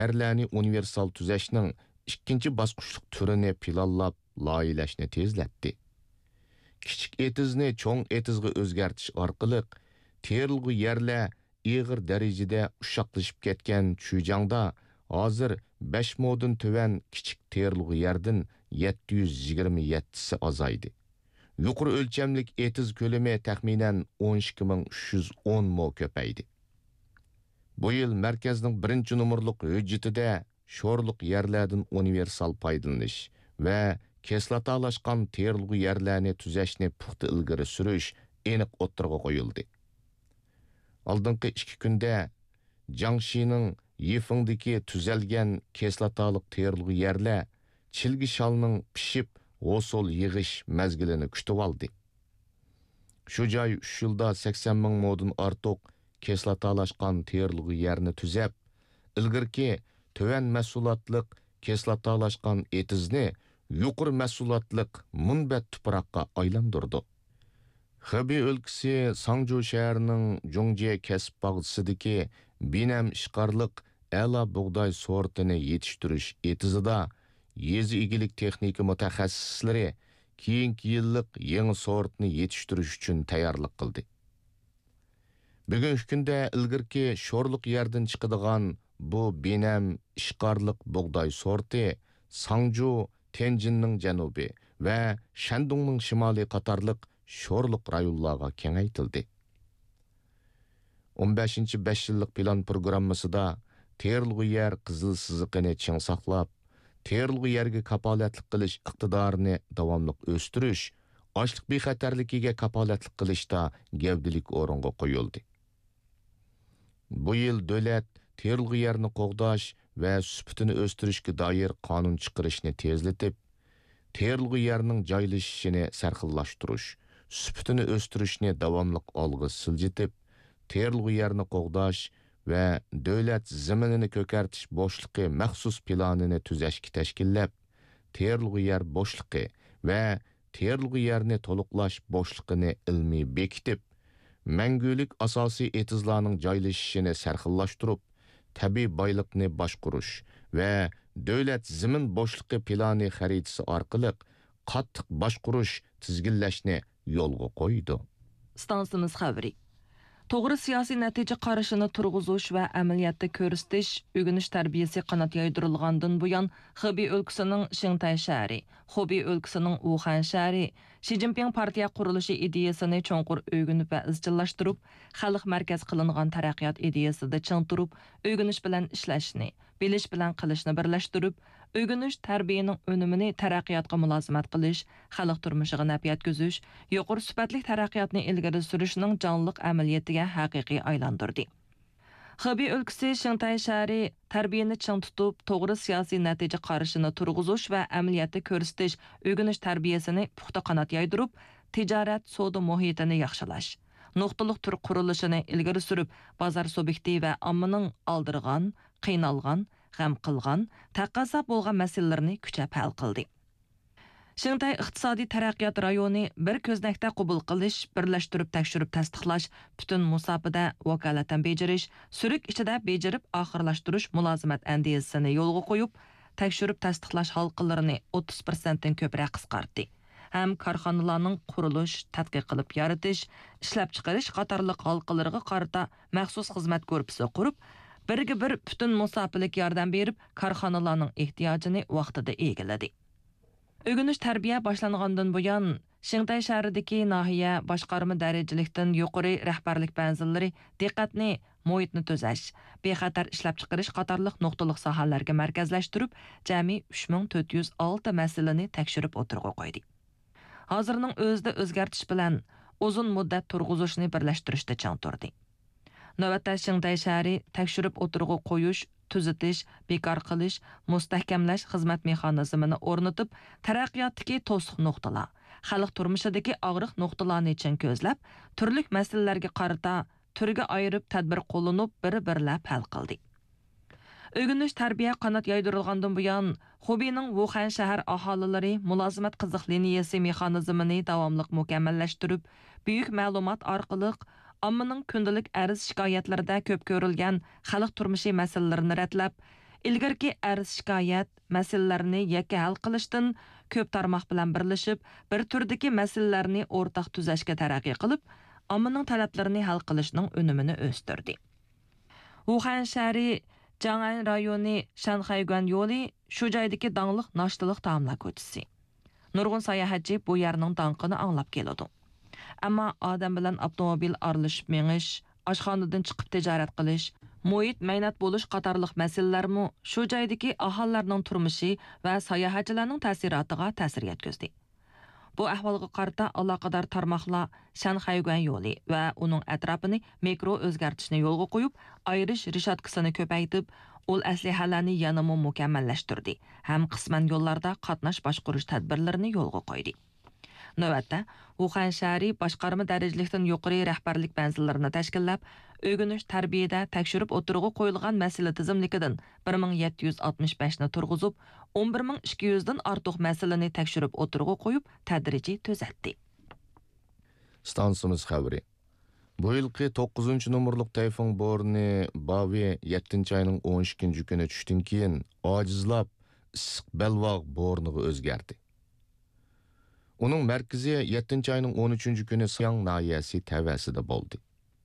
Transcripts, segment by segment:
yerlarni universal tuzashning ikkinchi bosqichlik turini planlab loyihalashni tezlatdi. Kichik etizni cho'ng etizga o'zgartish orqali terilg'i yerlar ig'ir darajada ushoqlashib ketgan Chujangda hozir 5 modun tuvan kichik terilg'i yerdan 727 si azaydi. Yuqori o'lchamlik etiz ko'lami taxminan 12310 mo ko'paydi. Bu yil markazning 1-numurliq hujjatida sho'rliq yerlardan universal foydalanish va keslotalashgan terilg'i yerlarni tuzashni puxta ilgari surish aniq o'tirg'a qo'yildi. Oldingi 2 kunda Jiangxining Yifengdagi tuzalgan keslotaliq terilg'i yerlar chilgi shalning pishib g'usul yig'ish mazgilini kutib oldi. Shu joy 3 yilda 80 ming modun ortiq keslotalashgan terilg'i yerni tuzab, ilgirki tuvan mahsulotliq keslotalashgan etizni yuqori mahsulotliq munbat tuproqqa aylantirdi. Xebey o'lkasi Sangju shahrining Jungje kasb bog'chisidagi Binam ishqorliq a'lo bug'doy sortini yetishtirish etizida yezi egilik texnika mutaxassislari keyingi yillik yangi sortni yetishtirish uchun tayyorlik qildi. Bugungi kunda ilgirki sho'rliq yerdan chiqadigan bu Binam ishqorliq bug'doy sorti Sangju, Tenjinning janubi va Shandongning shimoliy qatorliq sho'rliq rayonlarga kengaytildi. 15-5 yillik plan programmasida terilg'i yer qizil siziqini ching saqlab, terilg'i yerga kapolatlik qilish iqtidorini davomli o'stirish, ochliq bexatarligiga kapolatlik qilishda gavdalik o'ringa qo'yildi. Bu yil davlat terilg'i yerni qo'g'dash va sifatini o'stirishga doir qonun chiqarishni tezlatib, terilg'i yerning joylashishini sarxillashtirish, sifatini o'stirishni davomli olg'a siljitib, terilg'i yerni qo'g'dash va davlat zaminini ko'kartish bo'shliqi maxsus planini tuzashga tashkillab, terilg'i yer bo'shliqi va terilg'i yerni to'liqlash bo'shliqini ilmiy bekitib, mangulik asosiy etizlarning joylashishini sarxillashtirib, tabiiy boyliqni boshqarish va davlat zamin bo'shliqi plani xaritasi orqali qattiq boshqarish tizginlashni yo'lga qo'ydi. Stansimiz xabari. To'g'ri siyosiy natija qarashini turg'izish va amaliyotda ko'rsatish o'rganish tarbiyasi qanot yaydirilgandan buyon Xebey o'lkasining Shingtay shahri, Xubey o'lkasining Wuhan shahri Xi Jinping partiya qurilishi ideyasini cho'nqur o'rganib va izchillashtirib, xalq markaz qilingan taraqqiyot ideyasida ching turib, o'rganish bilan ishlashni, bilish bilan qilishni birlashtirib, o'rganish tarbiyaning unumini taraqqiyotga mulozimat qilish, xalq turmushiga naf yetkazish, yuqori sifatli taraqqiyotni ilgari surishning jonliq amaliyatiga haqiqiy aylantirdi. Xebey o'lkasi Shingtay shahri tarbiyani ching tutib, to'g'ri siyosiy natija qarashini turg'izish va amaliyotda ko'rsatish o'rganish tarbiyasini puxta qanot yaydirib, tijorat, savdo muhitini yaxshilash, nuqtaliq tur qurilishini ilgari surib, bozor subyekti va ommaning oldirgan, qiynalgan, g'am qilgan, taqozo bo'lgan masalalarni kuchab hal qildi. Shingtay iqtisodiy taraqqiyot rayoni bir ko'znakda qabul qilish, birlashtirib, tekshirib, tasdiqlash, butun musofada vakolatan bejirish, surik ichida bejirib oxirlashtirish mulozimat andezisini yo'lga qo'yib, tekshirib, tasdiqlash halqalarini 30% dan ko'proq qisqartdi. Ham korxonalarning qurilish, tadqiq qilib yaratish, ishlab chiqarish qatorliq halqalarga qarata maxsus xizmat korpusi qurib, birga bir butun musofilik yordam berib, korxonalarning ehtiyojini vaqtida egiladi. O'rganish tarbiya boshlangandan buyon Shingtay shahridagi nahiya boshqarma darajalikdan yuqori rahbarlik manzillari diqqatni muhitni tuzash, bexatar ishlab chiqarish qatorliq nuqtaliq sohalarga markazlashtirib, jami 3406 masalani tekshirib o'tirg'a qo'ydi. Hozirning o'zida o'zgartish bilan uzun muddat turg'izishni birlashtirishda chang turdi. Navbatda Shingtay shahri tekshirib o'tirg'a qo'yish, tuzatish, bekor qilish, mustahkamlash xizmat mexanizmini o'rnatib, taraqqiyotdagi to'siq nuqtalar, xalq turmushidagi og'riq nuqtalarni chin ko'zlab, turli masalalarga qarata turga ayirib tadbir qo'llanib, bir-birlab hal qildi. O'rganish tarbiya qanot yaydirilgandan buyon Xubeyning Wuhan shahar aholilari mulozimat qiziq liniyasi mexanizmini davomli mukammallashtirib, buyuk ma'lumot orqali ommaning kundalik arz shikoyatlarida ko'p ko'rilgan xalq turmushi masalalarini ratlab, ilgirki arz shikoyat masalalarni yakka hal qilishdan ko'p tarmoq bilan birlashib, bir turdagi masalalarni o'rtaq tuzashga taraqqiy qilib, ommaning talablarini hal qilishning unumini o'stirdi. Wuhan shahri Chang'an rayoni Shanxayguan yo'li shu joydagi dangliq noshtalık taomlar ko'chasi. Nurg'un sayohatchi bu yerning danqini anglab keladi. Ammo odam bilan avtomobil aralashib menish, oshxonadan chiqib tijorat qilish, muhit maynat bo'lish qatorliq masalalarmi shu joydagi aholilarning turmushi va sayohatchilarning ta'siriga ta'sir yetkazdi. Bu ahvolga qarata aloqador tarmoqlar Shanxayguan yo'li va uning atrofini mikro o'zgartirishni yo'lga qo'yib, ayirish rishotkasini ko'paytirib, ol aslihalarni yanama mukammallashtirdi ham qisman yo'llarda qatnash boshqarish tadbirlarini yo'lga qo'ydi. Navbatda Wuhan shahri boshqarma darajalikdan yuqori rahbarlik manzillarini tashkillab, o'rganish tarbiyada tekshirib o'tirg'i qo'yilgan masala tizimligidan 1765 ni turg'izib, 11200 dan ortiq masalani tekshirib o'tirg'i qo'yib, tadrijiy tuzatdi. Stansimiz xabari. Bu yilki 9-numurluq tayfun Borni Bavi 7-ayning 12-kuni tushdan keyin ojizlab issiq belvog' Borniga o'zgardi. Uning markazi 7-ayning 13-kuni Siyang nahiyasi tavasida bo'ldi.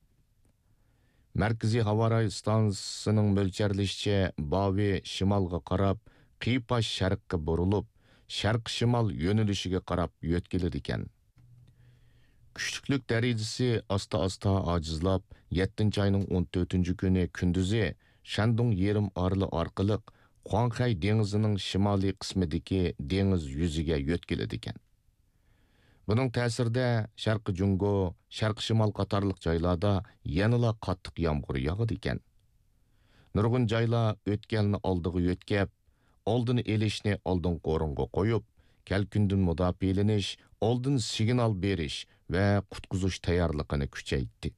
Markaziy havoray stansiyasining mo'ljallashicha Bavi shimolga qarab, qiyosh sharqqa burilib, sharq-shimol yo'nalishiga qarab yo'tkiladi ekan. Kuchliklik darajasi asta-asta ojizlab 7-ayning 14-kuni kunduzi Shandong yerim orli orqali Huanghay dengizining shimoliy qismidagi dengiz yuziga yo'tkiladi ekan. Buning ta'sirida Sharqi Jungo, Sharq Shimol qatorliq joylarda yanada qattiq yomg'ir yog'adi ekan. Nurg'un joylar o'tganni oldiga yo'tkab, oldini elishni oldin qo'ringa qo'yib, kelkundin mudofialanish, oldin signal berish va qutqizish tayyorligini kuchaytirdi.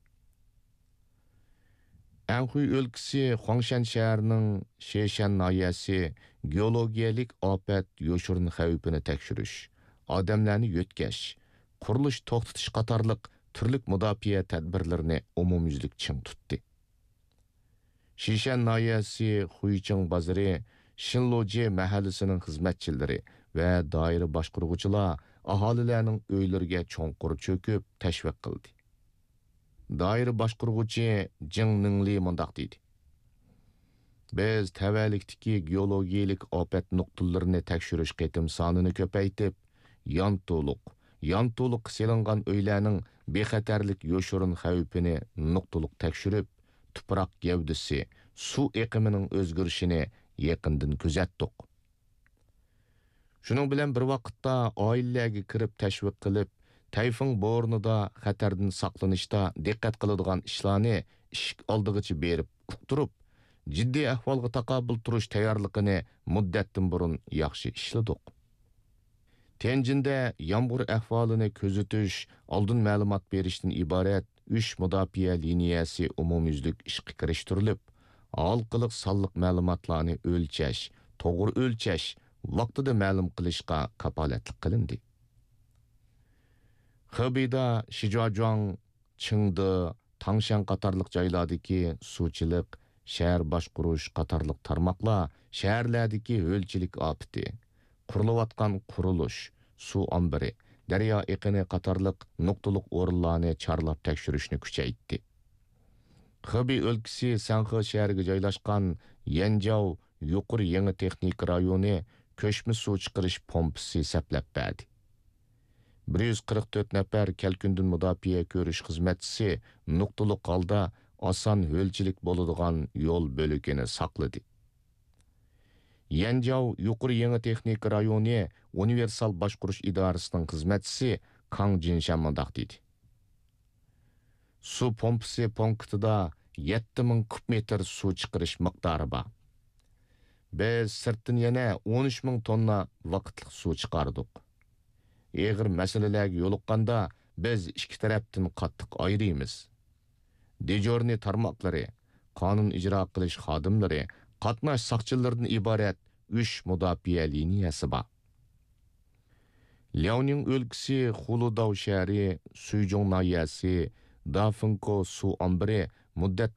Anhui o'lkasi Huangshan shahrining Sheshan nahiyasi geologiyalik ofat yo'shirin xavfini tekshirish, odamlarni yo'tkash, qurilish to'xtatish qatorliq turli mudofaa tadbirlarini umumyuzlik ching tutdi. Shishan nahiyasi Huicheng bozori, Shinloji mahallasining xizmatchilari va doira boshqaruvchilar aholilarning uylariga cho'nqur cho'kib tashviq qildi. Doira boshqaruvchi Jing Ningli mundaq dedi: Biz tavallikdagi geologiyalik ofat nuqtalarini tekshirish qitim sonini ko'paytib, Yantuluq selingan uylarning bexatarlik yo'shirin xavfini nuqtaliq tekshirib, tuproq gavdisi, suv eqimining o'zgarishini yaqindan kuzatdik. Shuning bilan bir vaqtda oilalarga kirib tashviq qilib, tayfun Bornida xatardan saqlanishda diqqat qiladigan ishlarni ishik oldigacha berib uqtirib, jiddiy ahvolga taqobil turish tayyorligini muddatdan burun yaxshi ishladik. Tenjinda yomg'ir ahvolini kuzatish, oldin ma'lumot berishdan iborat 3 mudofaa liniyasi umumyuzlik ishga kirishtirilib, halqiliq sonliq ma'lumotlarni o'lchash, to'g'ri o'lchash, vaqtida ma'lum qilishga kapolatlik qilindi. Xibida, Shijiazhuang, Chingde, Tangshan qatorliq joylardagi suvchilik, shahar boshqarish qatorliq tarmoqlar shaharlardagi o'lchilik ofati, qurilayotgan qurilish, suv ombiri, daryo eqini qatorliq nuqtaliq o'rinlarni chorlab tekshirishni kuchaytirdi. Xibey o'lkasi Sanxi shahriga joylashgan Yanjiao yuqori yangi texnik rayoni ko'chma suv chiqarish pompasi saplab berdi. 144 nafar kelkundin mudofaa ko'rish xizmatchisi nuqtaliq holda oson o'lchilik bo'ladigan yo'l bo'lagini saqladi. Yanjiao yuqori yangi texnik rayoni universal boshqarish idorasining xizmatchisi Kang Jinshan mundaq dedi: Suv pompasi punktida 7000 kub metr suv chiqarish miqdori bor. Biz sirtdan yana 13000 tonna vaqtliq suv chiqardik. Eg'ir masalalarga yo'liqqanda biz ikki tarafdan qattiq ayrıymiz. Dejorni tarmoqlari, qonun ijro qilish xodimlari, qatnash saqchilaridan iborat 3 mudofaa liniyasi bor. Liaoning o'lkasi Xuludao shahri, Suyjong nahiyasi, Dafinko suv ombiri muddat